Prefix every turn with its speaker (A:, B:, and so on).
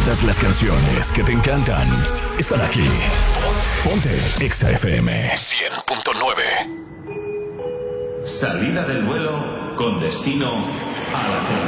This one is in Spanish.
A: Todas las canciones que te encantan están aquí. Ponte Exa FM 100.9.
B: Salida del vuelo con destino a la